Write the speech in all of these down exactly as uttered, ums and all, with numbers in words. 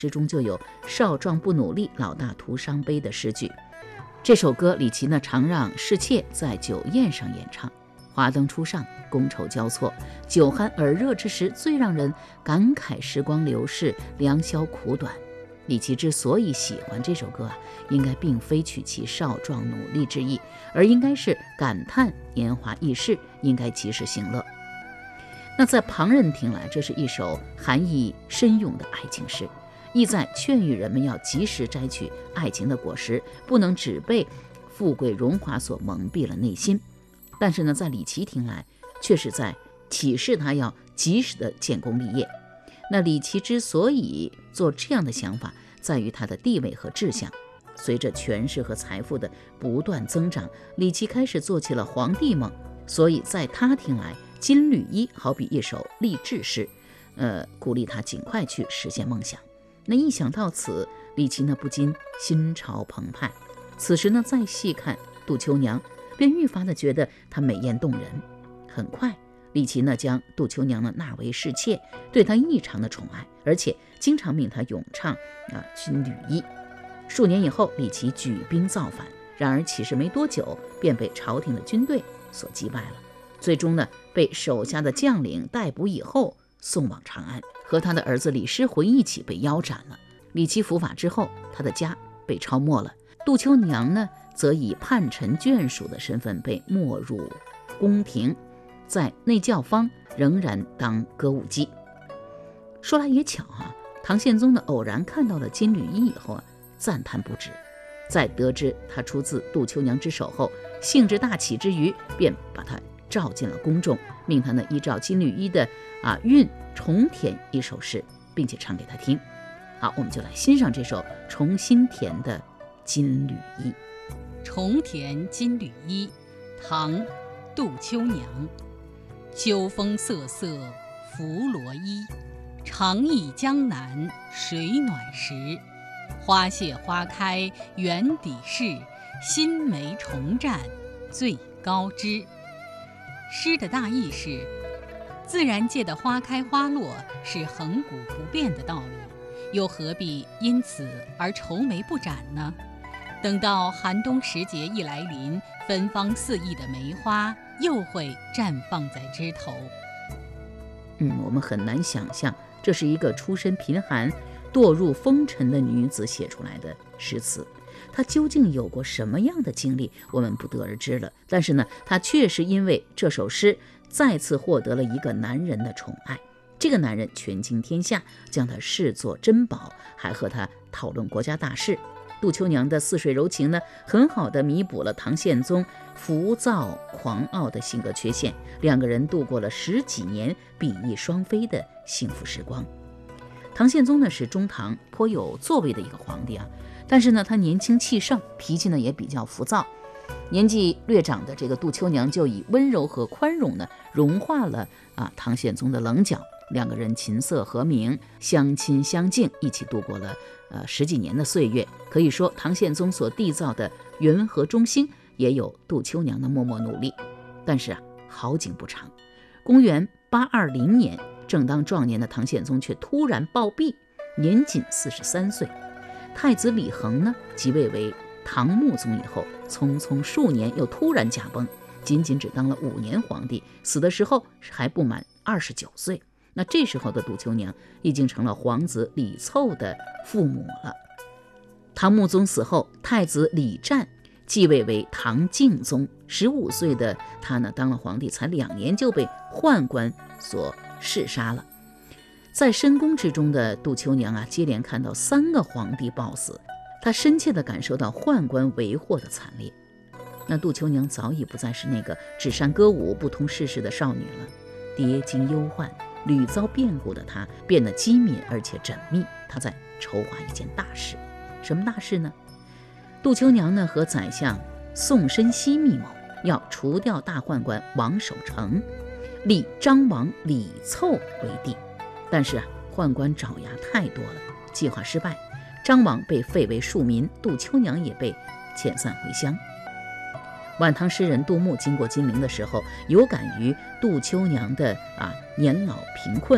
之中就有少壮不努力，老大徒伤悲的诗句。这首歌李琦呢常让侍妾在酒宴上演唱，华灯初上，觥筹交错，酒酣耳热之时，最让人感慨时光流逝，良宵苦短。李琦之所以喜欢这首歌啊，应该并非取其少壮努力之意，而应该是感叹年华易逝，应该及时行乐。那在旁人听来，这是一首含义深永的爱情诗，意在劝喻人们要及时摘取爱情的果实，不能只被富贵荣华所蒙蔽了内心。但是呢，在李琦听来，却是在启示他要及时的建功立业。那李琦之所以做这样的想法，在于他的地位和志向。随着权势和财富的不断增长，李琦开始做起了皇帝梦，所以在他听来，金缕衣好比一首励志诗，呃，鼓励他尽快去实现梦想。那一想到此，李琦呢不禁心潮澎湃。此时呢，再细看杜秋娘，便愈发的觉得她美艳动人。很快，李琦呢将杜秋娘呢纳为侍妾，对她异常的宠爱，而且经常命她咏唱啊金缕衣。数年以后，李琦举兵造反，然而其实没多久便被朝廷的军队所击败了。最终呢，被手下的将领逮捕以后送往长安，和他的儿子李师回一起被腰斩了。李琦伏法之后，他的家被抄没了。杜秋娘呢，则以叛臣眷属的身份被没入宫廷，在内教坊仍然当歌舞伎。说来也巧啊，唐宪宗呢偶然看到了金缕衣以后啊，赞叹不止。在得知他出自杜秋娘之手后，兴致大起之余，便把他召进了宫中，命他呢依照金缕衣的啊韵重填一首诗，并且唱给他听。好，我们就来欣赏这首重新填的《金缕衣》。 重填金缕衣，唐·杜秋娘。秋风瑟瑟拂罗衣，长忆江南水暖时。花谢花开原底是，新梅重绽最高枝。诗的大意是，自然界的花开花落是恒古不变的道理，又何必因此而愁眉不展呢？等到寒冬时节一来临，芬芳四溢的梅花又会绽放在枝头。 嗯，我们很难想象，这是一个出身贫寒、堕入风尘的女子写出来的诗词。她究竟有过什么样的经历，我们不得而知了。但是呢，她确实因为这首诗再次获得了一个男人的宠爱。这个男人权倾天下，将她视作珍宝，还和她讨论国家大事。杜秋娘的似水柔情呢，很好地弥补了唐宪宗浮躁狂傲的性格缺陷，两个人度过了十几年比翼双飞的幸福时光。唐宪宗呢是中唐颇有作为的一个皇帝啊，但是呢他年轻气盛，脾气呢也比较浮躁。年纪略长的这个杜秋娘就以温柔和宽容呢融化了啊唐宪宗的棱角，两个人琴瑟和鸣，相亲相敬，一起度过了呃十几年的岁月。可以说唐宪宗所缔造的元和中兴也有杜秋娘的默默努力。但是啊好景不长，公元八二零年，正当壮年的唐宪宗却突然暴毙，年仅四十三岁。太子李恒呢即位为唐穆宗以后，匆匆数年又突然驾崩，仅仅只当了五年皇帝，死的时候还不满二十九岁。那这时候的杜秋娘已经成了皇子李凑的父母了。唐穆宗死后，太子李湛继位为唐敬宗，十五岁的他呢当了皇帝才两年就被宦官所弑杀了。在深宫之中的杜秋娘啊，接连看到三个皇帝暴死，她深切地感受到宦官为祸的惨烈。那杜秋娘早已不再是那个只善歌舞不通世事的少女了，跌经忧患屡遭变故的她变得机敏而且缜密。她在筹划一件大事。什么大事呢？杜秋娘呢和宰相宋申锡密谋，要除掉大宦官王守成，立张王李凑为帝。但是啊，宦官爪牙太多了，计划失败，张王被废为庶民，杜秋娘也被遣散回乡。晚唐诗人杜牧经过金陵的时候，有感于杜秋娘的啊年老贫困，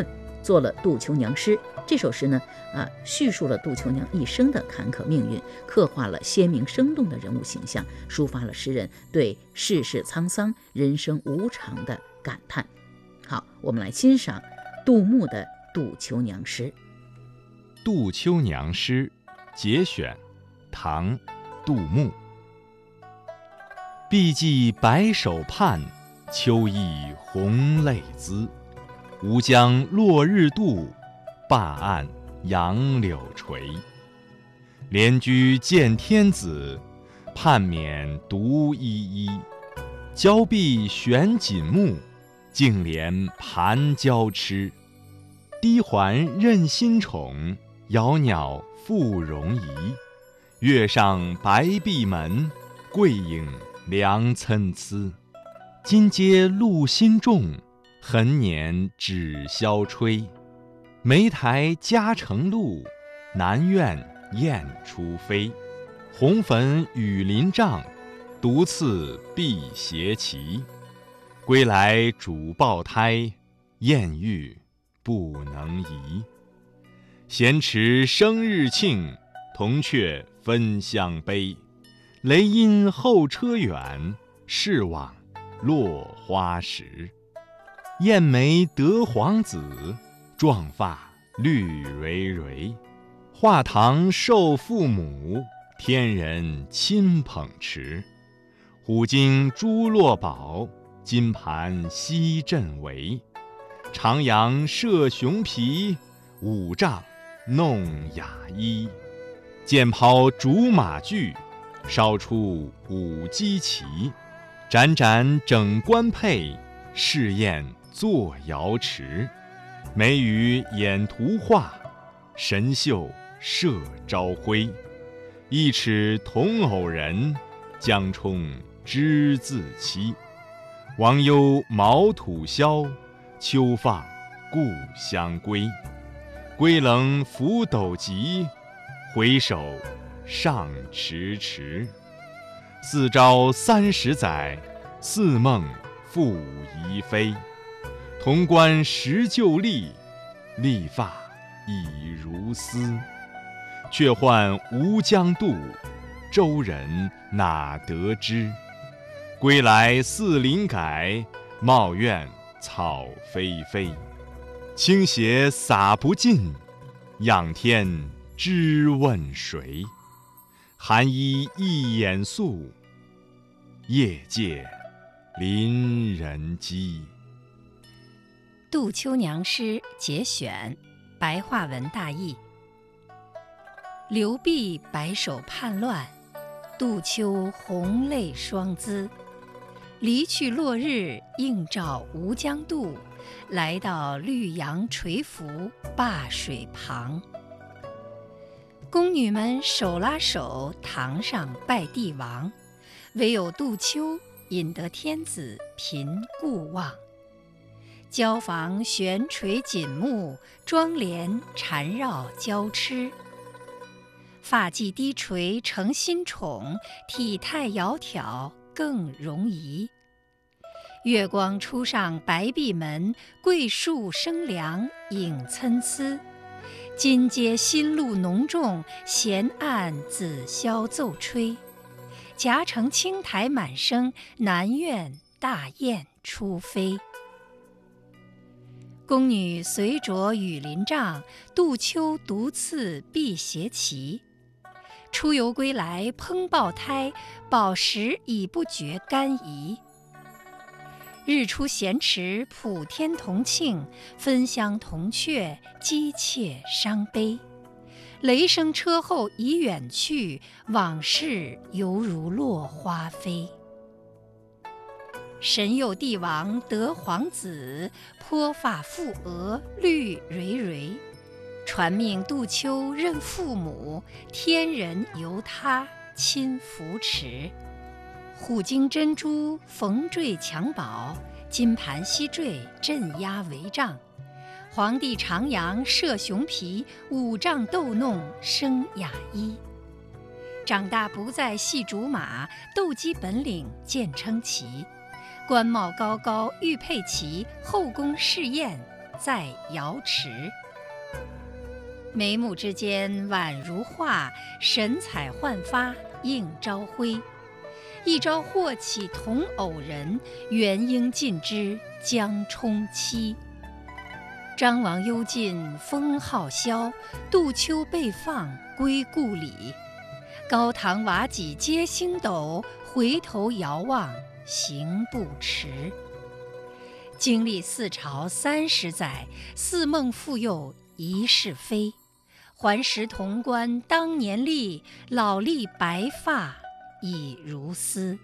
做了杜秋娘诗。这首诗呢，啊，叙述了杜秋娘一生的坎坷命运，刻画了鲜明生动的人物形象，抒发了诗人对世事沧桑、人生无常的感叹。好，我们来欣赏杜牧的杜秋娘诗。 杜秋娘诗节选，唐·杜牧。毕寄白首畔，秋意红泪滋。吴江落日渡，灞岸杨柳垂。连居见天子，盼免独依依。交臂悬锦幕，净莲盘交痴。低环任新宠，窈窕复容仪。月上白壁门，桂影凉参差。今阶露新重，横年纸萧吹。梅台佳城路，南苑雁初飞。红粉羽林帐，独次辟邪旗。归来主抱胎，燕玉不能移。闲池生日庆，铜雀分香杯。雷音后车远，势往落花时。燕眉得皇子，壮发绿蕊蕊。画堂受父母，天人亲捧持。虎鲸珠落宝，金盘西镇围。长阳射熊皮，五丈弄雅衣。剑抛竹马具，烧出舞姬旗。盏盏整官佩，试宴作瑶池。眉宇演图画，神秀射朝晖。一尺铜偶人，江充之自期。王忧毛土消，秋放故乡归。归棱拂斗急，回首尚迟迟。四朝三十载，似梦复疑非。潼关识旧历，历发已如丝。却唤吴江渡，舟人哪得知？归来似林改，茂苑草霏霏。倾斜洒不尽，仰天知问谁？寒衣一眼宿，夜借邻人机。 杜秋娘诗节选，白话文大意。刘弼白首叛乱，杜秋红泪双滋。离去落日，映照吴江渡，来到绿杨垂拂灞水旁。宫女们手拉手，堂上拜帝王，唯有杜秋引得天子频顾望。交房悬垂锦幕，妆帘缠绕娇痴。发髻低垂成新宠，体态窈窕更容仪。月光初上白壁门，桂树生凉影参差。金阶新露浓重，闲按紫箫奏吹。夹城青苔满生，南苑大雁初飞。宫女随着羽林帐，杜秋独次辟邪旗。出游归来烹爆胎，饱食已不觉甘饴。日出闲池普天同庆，分香铜雀姬妾伤悲。雷声车后已远去，往事犹如落花飞。神佑帝王得皇子，脱发覆额绿蕊蕊。传命杜秋任父母，天人由他亲扶持。虎鲸珍珠缝缀襁褓，金盘西坠镇压帷帐。皇帝长阳射熊皮，五丈斗弄生雅衣。长大不再系竹马，斗鸡本领渐称奇。官帽高高玉佩旗，后宫侍宴在瑶池。眉目之间宛如画，神采焕发映朝晖。一朝或起同偶人，元婴尽知江充期。张王幽尽封号萧，杜秋被放归故里。高堂瓦几皆星斗，回头遥望行不迟。经历四朝三十载，似梦复又一世非。还识潼关当年历，老历白发已如丝。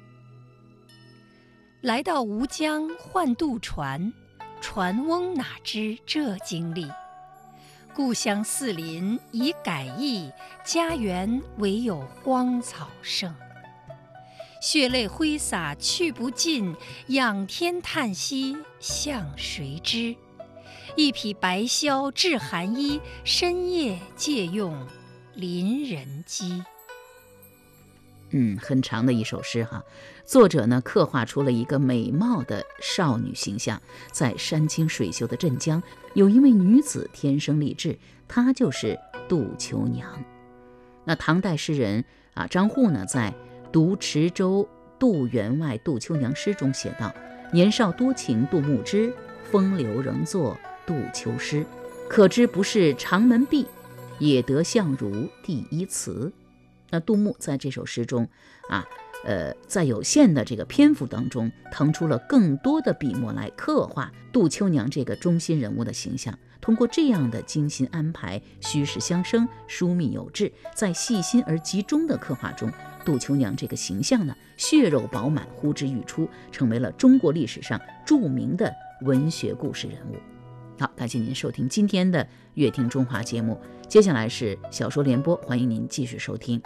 来到吴江换渡船，船翁哪知这经历？故乡四邻已改易，家园唯有荒草盛。血泪挥洒去不尽，仰天叹息向谁知？一匹白绡制寒衣，深夜借用邻人机。 嗯，很长的一首诗哈。作者呢刻画出了一个美貌的少女形象，在山清水秀的镇江，有一位女子天生丽质，她就是杜秋娘。那唐代诗人啊张祜呢，在《读池州杜员外杜秋娘诗》中写道：年少多情杜牧之，风流仍作杜秋诗。可知不是长门闭，也得相如第一词。那杜牧在这首诗中啊，呃，在有限的这个篇幅当中，腾出了更多的笔墨来刻画杜秋娘这个中心人物的形象。通过这样的精心安排，虚实相生，疏密有致，在细心而集中的刻画中，杜秋娘这个形象呢，血肉饱满，呼之欲出，成为了中国历史上著名的文学故事人物。好，感谢您收听今天的乐听中华节目，接下来是小说联播，欢迎您继续收听。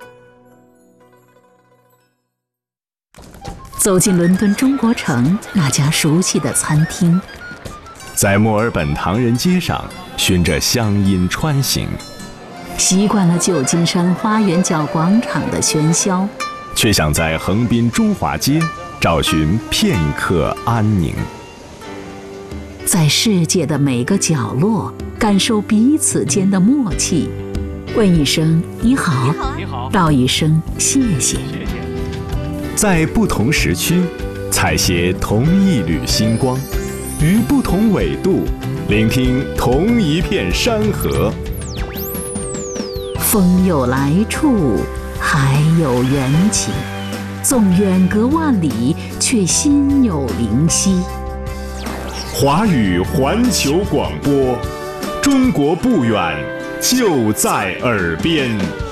走进伦敦中国城那家熟悉的餐厅， 在墨尔本唐人街上循着乡音穿行， 习惯了旧金山花园角广场的喧嚣， 却想在横滨中华街找寻片刻安宁。 在世界的每个角落感受彼此间的默契，问一声你好， 你好， 道一声谢谢。 在不同时区采撷同一缕星光，于不同纬度聆听同一片山河。 风有来处，海有缘起，纵远隔万里，却心有灵犀。 华语环球广播，中国不远，就在耳边。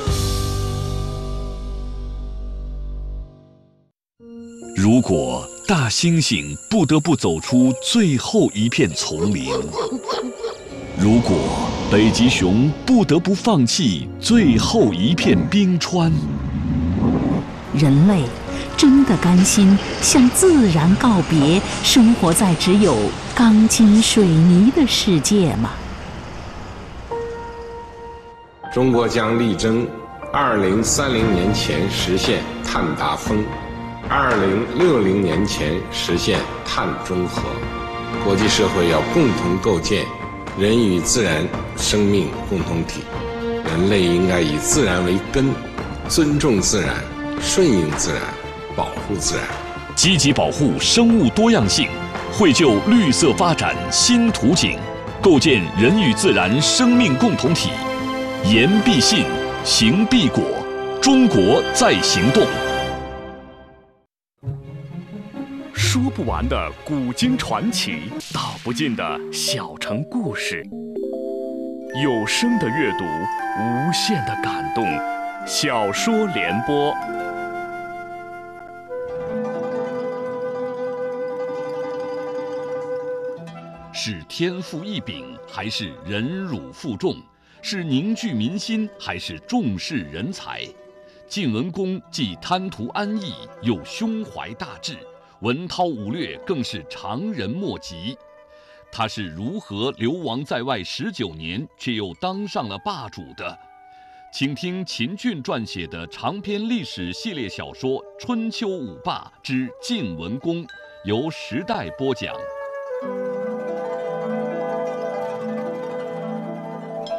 如果大猩猩不得不走出最后一片丛林，如果北极熊不得不放弃最后一片冰川， 人类真的甘心向自然告别，生活在只有钢筋水泥的世界吗？ 中国将力争二零三零年前实现碳达峰，二零六零年前实现碳中和。国际社会要共同构建人与自然生命共同体，人类应该以自然为根，尊重自然，顺应自然，保护自然， 积极保护生物多样性，绘就绿色发展新图景，构建人与自然生命共同体。言必信，行必果，中国在行动。 说不完的古今传奇，道不尽的小城故事，有声的阅读，无限的感动。小说联播。 是天赋异禀，还是忍辱负重？是凝聚民心，还是重视人才？晋文公既贪图安逸，又胸怀大志，文韬武略更是常人莫及。他是如何流亡在外十九年，却又当上了霸主的？请听秦俊撰写的长篇历史系列小说《春秋五霸之晋文公》，由时代播讲。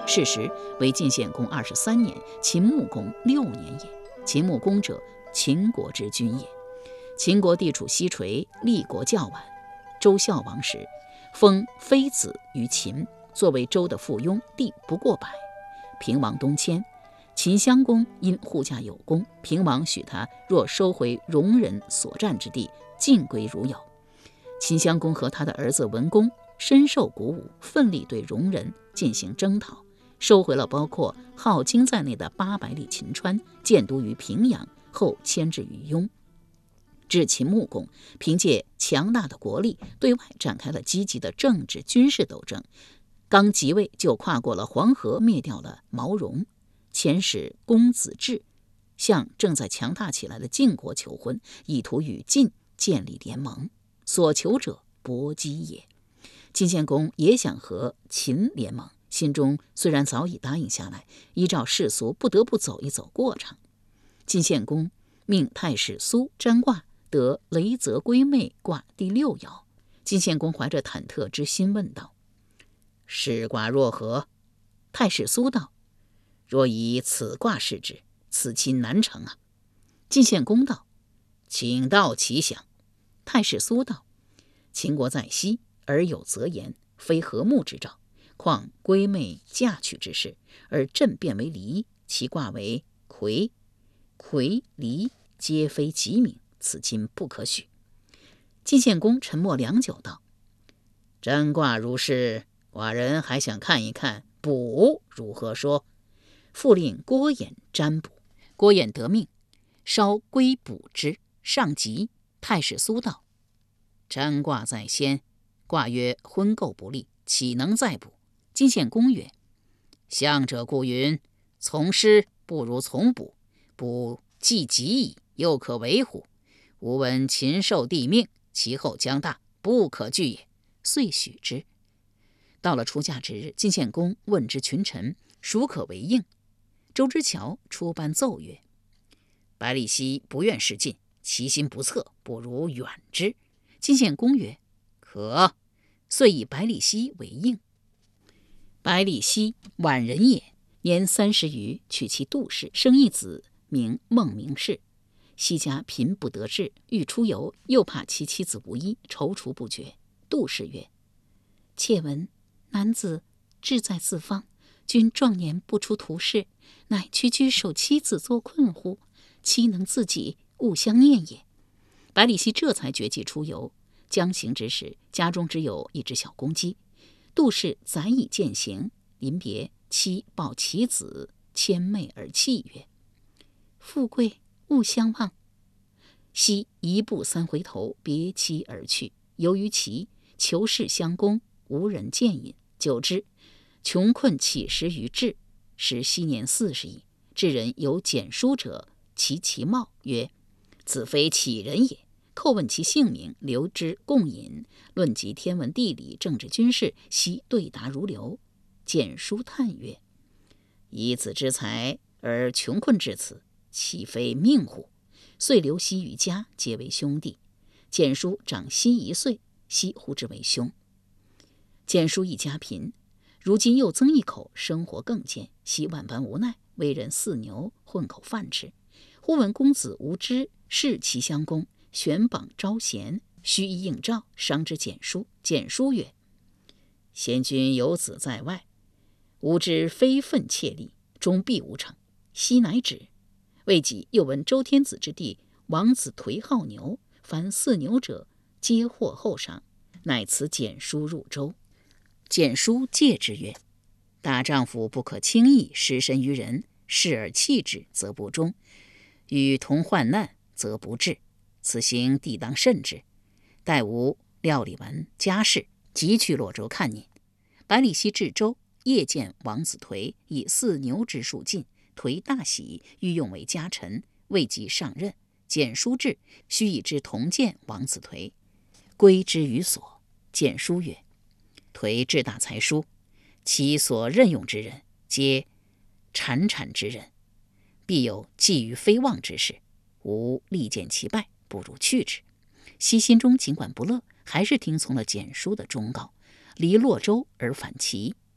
是时为晋献公二十三年，秦穆公六年也。秦穆公者，秦国之君也。秦国地处西陲，立国较晚。周孝王时，封妃子于秦，作为周的附庸，地不过百。平王东迁，秦襄公因护驾有功，平王许他若收回戎人所占之地，尽归如有。秦襄公和他的儿子文公深受鼓舞，奋力对戎人进行征讨，收回了包括镐京在内的八百里秦川，建都于平阳，后迁至于雍。至秦穆公，凭借强大的国力，对外展开了积极的政治军事斗争。刚即位就跨过了黄河，灭掉了毛戎。遣使公子至向正在强大起来的晋国求婚，意图与晋建立联盟，所求者薄姬也。晋献公也想和秦联盟，心中虽然早已答应下来，依照世俗不得不走一走过场。晋献公命太史苏占卦，得雷泽归妹卦第六爻。晋献公怀着忐忑之心问道：是卦若何？太史苏道：若以此卦视之，此亲难成啊。晋献公道：请道其详。太史苏道：秦国在西，而有则言，非和睦之兆，况闺妹嫁娶之事，而朕变为离，其卦为魁，魁离皆非吉名，此亲不可许。晋献公沉默良久道：占卦如是，寡人还想看一看卜如何说。复令郭衍占卜，郭衍得命，稍归卜之，上集。太史苏道：占卦在先，卦曰婚媾不利，岂能再卜？晋献公曰：相者故云，从师不如从卜，卜既吉矣，又可为乎？吾闻禽兽地命，其后将大，不可惧也。遂许之。到了出嫁之日，晋献公问之群臣，孰可为应？周之乔出班奏曰：百里奚不愿事晋，其心不测，不如远之。晋献公曰：可。遂以百里奚为应。百里奚宛人也，年三十余，娶其杜氏，生一子，名孟明氏。奚家贫不得志，欲出游，又怕其妻子无依，踌躇不决。杜氏曰：妾闻男子志在四方，君壮年不出图事，乃区区守妻子作困乎？岂能自己，勿相念也。百里奚这才决计出游。将行之时，家中只有一只小公鸡。杜氏载以践行，临别，妻抱其子，牵袂而泣曰：富贵勿相忘。奚一步三回头，别妻而去。由于其求事相攻，无人见引，久之，穷困乞食于至，时奚年四十矣。至人有简书者，其其貌曰：此非乞人也。叩问其姓名，留之共饮，论及天文地理、政治军事，奚对答如流。简书叹曰：以子之才而穷困至此，岂非命乎？遂留奚于家，结为兄弟。简书长奚一岁，奚呼之为兄。简书一家贫，如今又增一口，生活更艰。奚万般无奈，为人饲牛，混口饭吃。忽闻公子无知弑其襄公，悬榜招贤，须以应召，商之简书。简书曰：贤君有子在外，吾知非愤切力，终必无成。奚乃止。未几，又闻周天子之弟王子颓好牛，凡饲牛者皆获厚赏，乃辞简书入周。简书戒之曰：大丈夫不可轻易失身于人，视而弃之，则不忠；与同患难，则不智。此行必当慎之。待吾料理完家事，即去洛州看您。百里奚至州，夜见王子颓，以饲牛之数尽。颓大喜，欲用为家臣，未及上任。简书至，须以之同见王子颓，归之于所。简书曰：颓志大才疏，其所任用之人，皆谗谗之人，必有觊觎非望之事。吾力见其败，不如去之。奚心中尽管不乐，还是听从了简书的忠告，离洛州而返齐。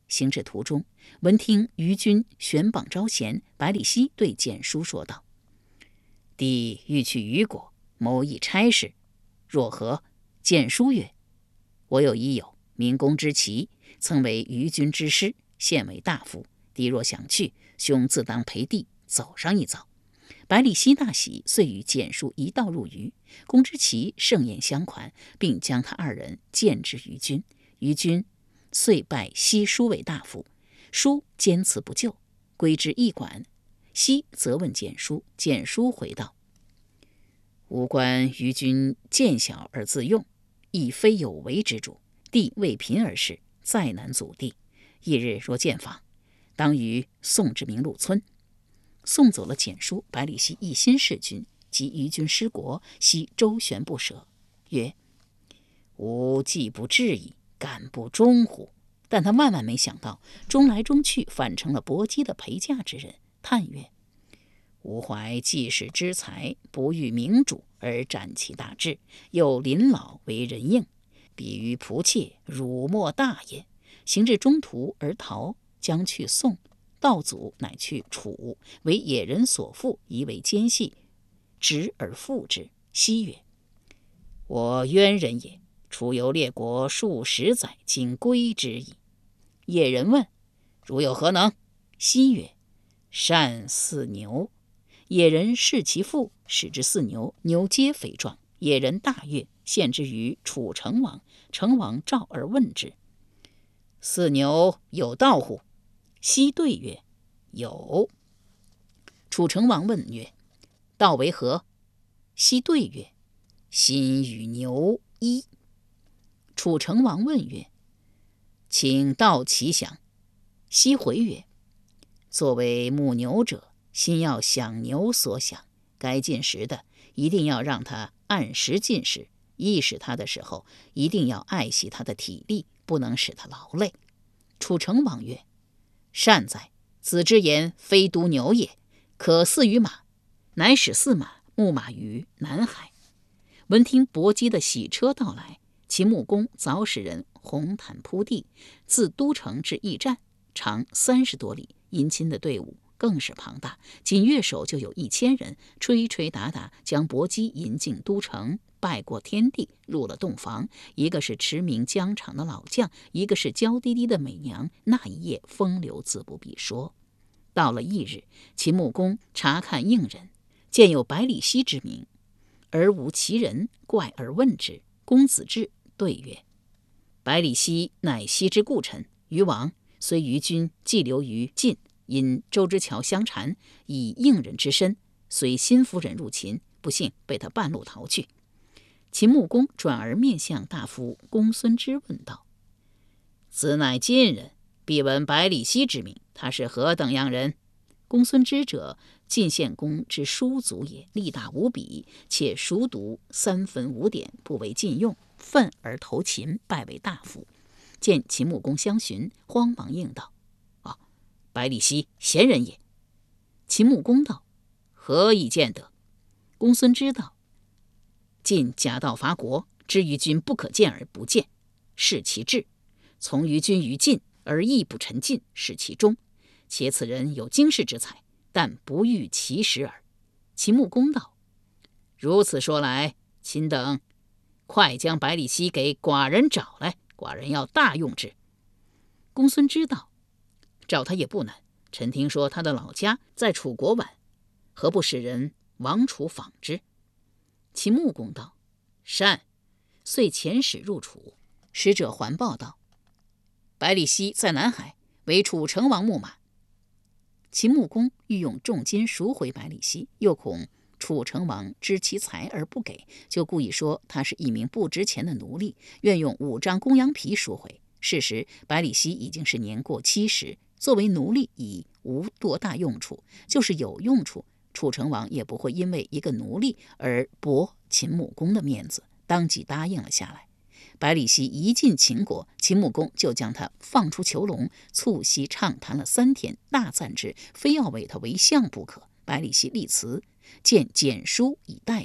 行至途中，闻听于军悬榜招贤，百里奚对简书说道：“弟欲去虞国，谋议差事，若何？”简书曰：“我有一友，名公之奇，曾为虞军之师，现为大夫。弟若想去，兄自当陪弟走上一遭。”百里奚大喜，遂与简书一道入虞。公之奇盛宴相款，并将他二人荐之于军。于军遂拜奚书为大夫，书坚持不就，归之驿馆。奚责问简书，简书回道：“吾观于军见小而自用，亦非有为之主。弟为贫而事，再难阻弟。翌日若见访，当于送至明禄村。”送走了简书，百里奚一心事君，及于军失国，奚周旋不舍，曰：“吾既不至矣，敢不忠乎？”但他万万没想到，终来终去反成了薄姬的陪嫁之人，叹曰：“吾怀济世之才，不欲明主而展其大志，又临老为人应，比于仆妾，辱没大也。行至中途而逃，将去宋。道祖乃去楚，为野人所缚，疑为奸细，执而复之。奚曰：“我冤人也，出游列国数十载，今归之矣。”野人问：“如有何能？”奚曰：“善饲牛。”野人视其父，使之饲牛，牛皆肥壮。野人大悦，献之于楚成王。成王召而问之：“饲牛有道乎？”奚对曰：“有。”楚成王问曰：“道为何？”奚对曰：“心与牛一。”楚成王问曰：“请道其详。”奚回曰：“作为牧牛者，心要享牛所享，该进食的一定要让他按时进食，意识他的时候一定要爱惜他的体力，不能使他劳累。”楚成王曰：“善哉！子之言非独牛也，可饲于马，乃使驷马牧马于南海。”闻听薄姬的喜车到来，秦穆公早使人红毯铺地，自都城至驿站，长三十多里，迎亲的队伍更是庞大，仅乐手就有一千人，吹吹打打，将薄姬引进都城，拜过天地，入了洞房。一个是驰名疆场的老将，一个是娇滴滴的美娘，那一夜风流自不必说。到了翌日，秦穆公察看应人，见有百里奚之名，而无其人，怪而问之。公子至对曰：“百里奚乃奚之故臣，虞王虽虞军寄留于晋，因周之桥相缠，以应人之身，随新夫人入秦，不幸被他半路逃去。”秦穆公转而面向大夫公孙支问道：“子乃晋人，必闻百里奚之名，他是何等样人？”公孙支者，晋献公之叔祖也，力大无比，且熟读三分五典，不为禁用，愤而投秦，拜为大夫。见秦穆公相寻，慌忙应道：“啊，百里奚贤人也。”秦穆公道：“何以见得？”公孙支道：“晋假道伐国，知于君不可见而不见，是其志；从于君于晋而亦不臣进，是其忠。且此人有经世之才，但不欲其实耳。”秦穆公道：“如此说来，卿等快将百里奚给寡人找来，寡人要大用之。”公孙支道：“找他也不难，臣听说他的老家在楚国宛，何不使人往楚访之？”秦穆公道：“善。”遂遣使入楚。使者还报道：“百里奚在南海，为楚成王牧马。”秦穆公欲用重金赎回百里奚，又恐楚成王知其才而不给，就故意说他是一名不值钱的奴隶，愿用五张公羊皮赎回。事实百里奚已经是年过七十，作为奴隶已无多大用处，就是有用处，楚成王也不会因为一个奴隶而驳秦穆公的面子，当即答应了下来。百里奚一进秦国，秦穆公就将他放出囚笼，促膝畅谈了三天，大赞之，非要委他为相不可。百里奚立辞，见简书以待之。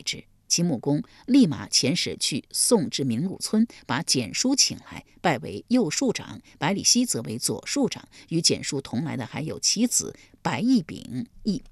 秦穆公立马遣使去宋之明鲁村，把蹇叔请来，拜为右庶长，百里奚则为左庶长。与蹇叔同来的还有其子白翼秉、翼